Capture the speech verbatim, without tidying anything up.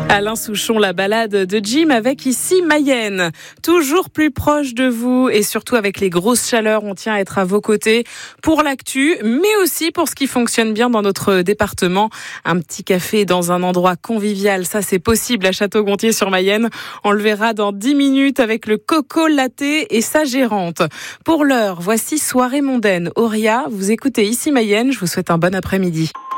Alain Souchon, la balade de Jim avec ici Mayenne. Toujours plus proche de vous et surtout avec les grosses chaleurs, on tient à être à vos côtés pour l'actu, mais aussi pour ce qui fonctionne bien dans notre département. Un petit café dans un endroit convivial, ça c'est possible à Château-Gontier-sur-Mayenne. On le verra dans dix minutes avec le Coco Latte et sa gérante. Pour l'heure, voici Soirée mondaine. Auria, vous écoutez ici Mayenne, je vous souhaite un bon après-midi.